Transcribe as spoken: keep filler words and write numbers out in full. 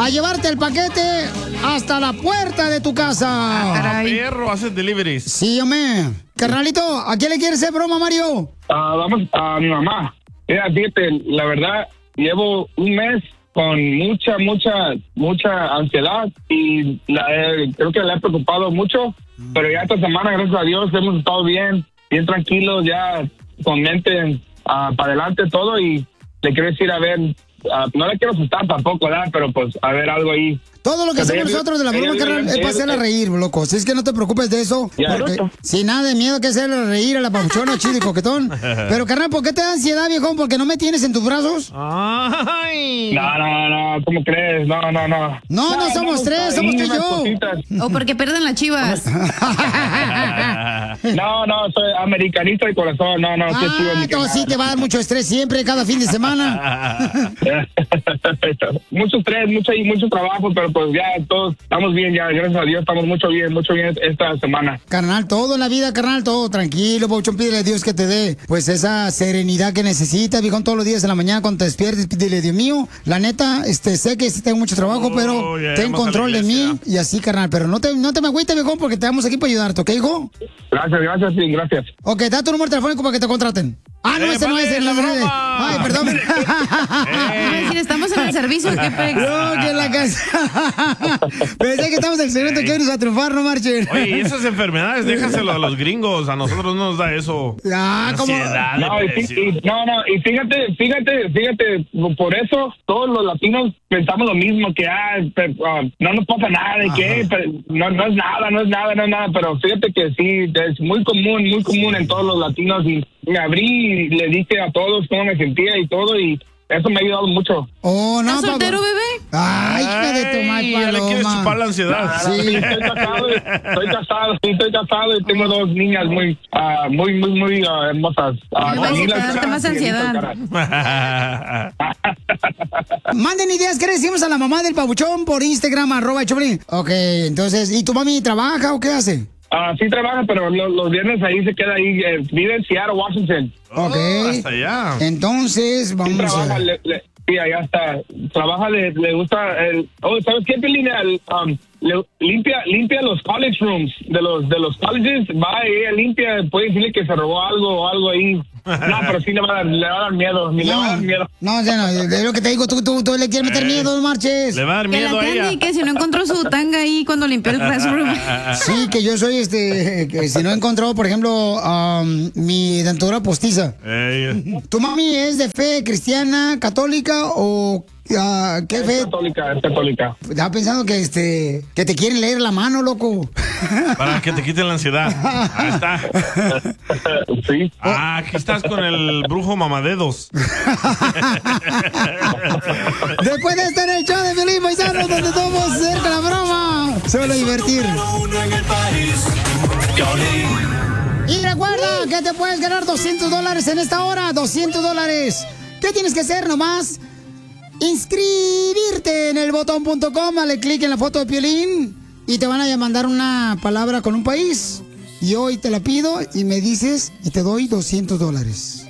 a llevarte el paquete hasta la puerta de tu casa. Ah, perro, haces deliveries. Sí, hombre. Carnalito, ¿a quién le quieres hacer broma, Mario? Ah, vamos a mi mamá. Mira, fíjate, la verdad, llevo un mes con mucha, mucha, mucha ansiedad y la, eh, creo que la he preocupado mucho, pero ya esta semana, gracias a Dios, hemos estado bien, bien tranquilos, ya con mente uh, para adelante todo y le quiero decir, a ver, uh, no le quiero asustar tampoco, ¿verdad? Pero pues, a ver, algo ahí. Todo lo que hacemos ella, nosotros de la broma, ella, carnal, ella, es para ella, hacerla reír, loco. Si es que no te preocupes de eso. Ya, Porque no. sin nada de miedo que hacerle reír a la papuchona, chido y coquetón. Pero, carnal, ¿por qué te da ansiedad, viejón? ¿Porque no me tienes en tus brazos? Ay. No, no, no, ¿cómo crees? No, no, no. No, no somos tres, somos tú y yo. O porque pierden las Chivas. No, no, soy americanista de corazón. No, no, qué chido. Ah, entonces sí te va a dar mucho estrés siempre, cada fin de semana. Mucho estrés, mucho, mucho trabajo, pero pues ya todos estamos bien, ya, gracias a Dios, estamos mucho bien, mucho bien esta semana. Carnal, todo en la vida, carnal, todo tranquilo, Pauchón, pídele a Dios que te dé, pues, esa serenidad que necesitas, viejón, todos los días en la mañana cuando te despiertes, pídele, Dios mío, la neta, este, sé que sí tengo mucho trabajo, Oh, pero ya ten llegamos a la control de iglesia. mí, y así, carnal, pero no te, no te me agüites, viejón, porque te vamos aquí para ayudarte, ¿ok, hijo? Gracias, gracias, sí, gracias. Ok, da tu número telefónico para que te contraten. Ah, no, Eh, ese no vale, es el la número de... broma. Ay, perdón. Ay, si estamos en el servicio, ¿qué pex? No, que en la casa. Pensé que estamos en el segmento que vienes a triunfar, no marchen. Oye, esas enfermedades, déjaselo a los gringos. A nosotros no nos da eso. Ah, ¿cómo? Ansiedad, No, y, depresión. y- no, no, y fíjate, fíjate, fíjate, por eso todos los latinos pensamos lo mismo, que ah, pe- ah, no nos pasa nada, de que pero no, no es nada, no es nada, no es nada, pero fíjate que sí, es muy común, muy común en todos los latinos y me abrí y le dije a todos cómo me sentía y todo y eso me ha ayudado mucho. Oh, no, ¿Estás soltero, papá. bebé? Ay, hija de tu Ay, mal ya le quieres paloma. chupar la ansiedad. Sí, Sí. estoy casado, estoy casado, sí, estoy casado y tengo dos niñas muy, ah, muy, muy, muy ah, hermosas. Ah, Me parece que Camila, darte más y ansiedad. Cara. Manden ideas, ¿qué le decimos a la mamá del pabuchón por Instagram, arroba el Choplin? Ok, entonces, ¿y tu mami trabaja o qué hace? Ah, sí trabaja, pero lo- los viernes ahí se queda ahí. eh, vive en Seattle, Washington. Ok. Oh, hasta allá. Entonces, Sí vamos trabaja, a... le, le- sí, allá está. Trabaja, le, le gusta el... Oh, ¿sabes qué, Pelín? El, um, le- limpia, limpia los college rooms de los, de los colleges. Va ahí, limpia, puede decirle que se robó algo o algo ahí. No, pero sí le va a dar, le va a dar miedo, ni le va a dar miedo. No, ya no, es lo que te digo, tú, tú, tú le quieres meter miedo, no marches. Le va a dar Que miedo la a ella. Candy, que si no encontró su tanga ahí cuando limpió el classroom. Sí, que yo soy este, que si no encontró, por ejemplo, um, mi dentadura postiza. Ey, ¿Tu mami es de fe cristiana, católica o ah, qué Es fe? católica, es católica. Estaba pensando que este, que te quieren leer la mano, loco. para que te quiten la ansiedad. Ahí está. Sí. Ah, aquí estás con el brujo mamadedos. Después de estar en el show de Felipe Paisano, donde todos vamos a hacer con la broma. Se van a divertir. Uno en el país. Piolín. Y recuerda que te puedes ganar doscientos dólares en esta hora. doscientos dólares. ¿Qué tienes que hacer nomás? Inscribirte en el botón punto com. Dale clic en la foto de Piolín y te van a mandar una palabra con un país. Y hoy te la pido y me dices y te doy doscientos dólares.